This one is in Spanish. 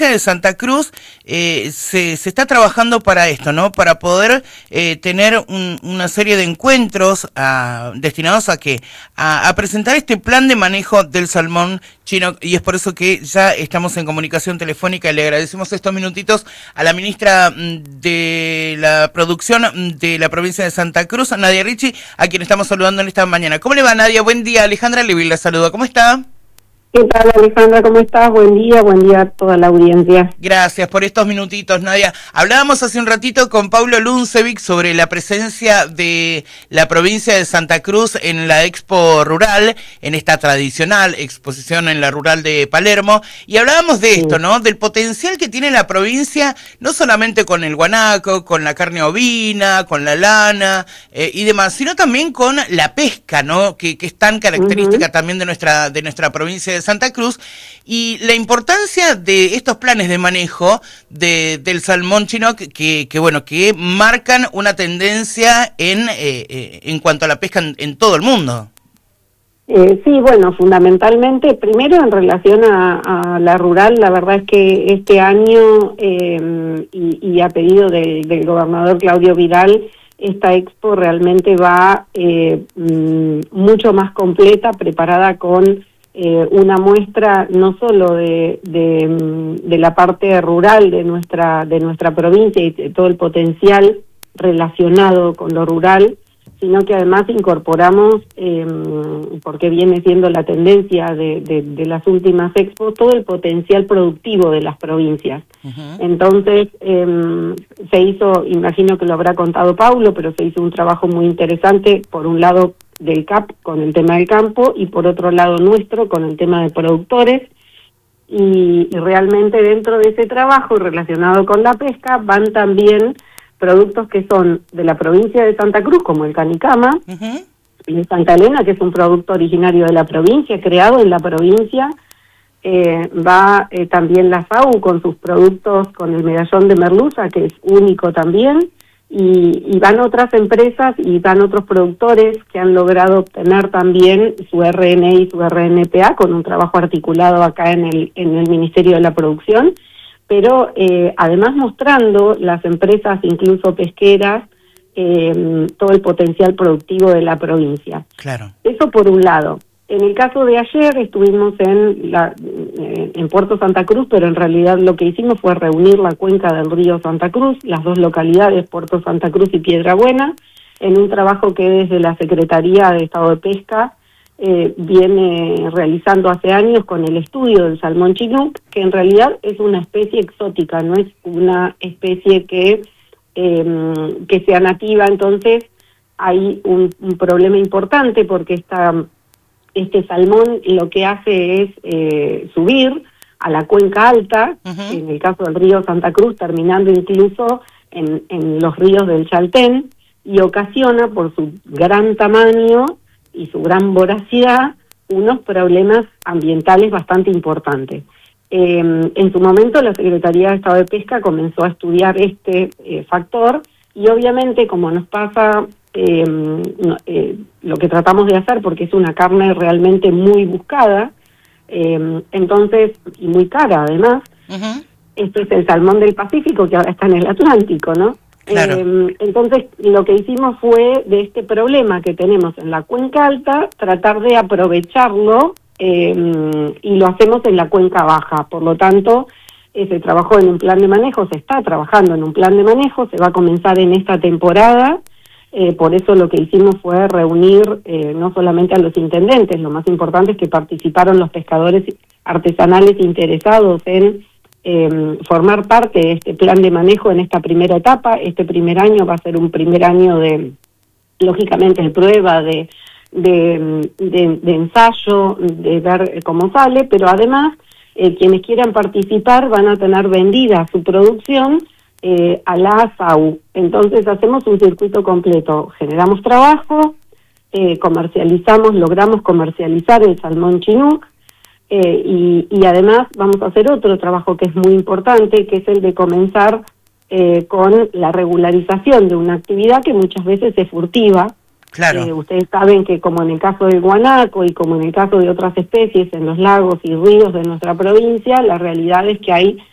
de Santa Cruz se está trabajando para esto, ¿no? Para poder tener una serie de encuentros destinados a presentar este plan de manejo del salmón chino, y es por eso que ya estamos en comunicación telefónica y le agradecemos estos minutitos a la ministra de la Producción de la provincia de Santa Cruz, Nadia Ricci, a quien estamos saludando en esta mañana. ¿Cómo le va, Nadia? Buen día. Alejandra Levil la saluda. ¿Cómo está? ¿Qué tal, Alejandra? ¿Cómo estás? Buen día a toda la audiencia. Gracias por estos minutitos, Nadia. Hablábamos hace un ratito con Paulo Luncevic sobre la presencia de la provincia de Santa Cruz en la Expo Rural, en esta tradicional exposición en la Rural de Palermo, y hablábamos de esto, ¿no? Del potencial que tiene la provincia, no solamente con el guanaco, con la carne ovina, con la lana y demás, sino también con la pesca, ¿no? Que es tan característica también de nuestra provincia de Santa Cruz, y la importancia de estos planes de manejo del salmón chino que marcan una tendencia en cuanto a la pesca en todo el mundo. Sí, bueno, fundamentalmente, primero en relación a la rural, la verdad es que este año, y a pedido del gobernador Claudio Vidal, esta expo realmente va mucho más completa, preparada con una muestra no solo de la parte rural de nuestra provincia y todo el potencial relacionado con lo rural, sino que además incorporamos, porque viene siendo la tendencia de las últimas expos, todo el potencial productivo de las provincias. Entonces, se hizo, imagino que lo habrá contado Paulo, pero se hizo un trabajo muy interesante, por un lado del CAP con el tema del campo y por otro lado nuestro con el tema de productores, y realmente dentro de ese trabajo relacionado con la pesca van también productos que son de la provincia de Santa Cruz, como el canicama, y de Santa Elena, que es un producto originario de la provincia, creado en la provincia. Va también la FAU con sus productos, con el medallón de merluza, que es único también, y van otras empresas y van otros productores que han logrado obtener también su RNE y su RNPA con un trabajo articulado acá en el Ministerio de la Producción, pero además mostrando las empresas, incluso pesqueras, todo el potencial productivo de la provincia. Claro. Eso por un lado. En el caso de ayer estuvimos en Puerto Santa Cruz, pero en realidad lo que hicimos fue reunir la cuenca del río Santa Cruz, las dos localidades, Puerto Santa Cruz y Piedrabuena, en un trabajo que desde la Secretaría de Estado de Pesca viene realizando hace años con el estudio del salmón chinook, que en realidad es una especie exótica, no es una especie que sea nativa. Entonces hay un problema importante porque este salmón lo que hace es subir a la cuenca alta, en el caso del río Santa Cruz, terminando incluso en los ríos del Chaltén, y ocasiona, por su gran tamaño y su gran voracidad, unos problemas ambientales bastante importantes. En su momento la Secretaría de Estado de Pesca comenzó a estudiar este factor, y obviamente, como nos pasa, lo que tratamos de hacer, porque es una carne realmente muy buscada, entonces, y muy cara además, este es el salmón del Pacífico, que ahora está en el Atlántico, ¿no? Claro. Entonces, lo que hicimos fue, de este problema que tenemos en la cuenca alta, tratar de aprovecharlo, y lo hacemos en la cuenca baja. Por lo tanto, se trabajó en un plan de manejo, se está trabajando en un plan de manejo, se va a comenzar en esta temporada. Por eso lo que hicimos fue reunir no solamente a los intendentes, lo más importante es que participaron los pescadores artesanales interesados en formar parte de este plan de manejo en esta primera etapa. Este primer año va a ser un primer año lógicamente, de prueba, de ensayo, de ver cómo sale, pero además quienes quieran participar van a tener vendida su producción a la FAU. Entonces hacemos un circuito completo, generamos trabajo, logramos comercializar el salmón chinook, y además vamos a hacer otro trabajo que es muy importante, que es el de comenzar con la regularización de una actividad que muchas veces es furtiva. Claro. Ustedes saben que, como en el caso del guanaco y como en el caso de otras especies en los lagos y ríos de nuestra provincia, la realidad es que hay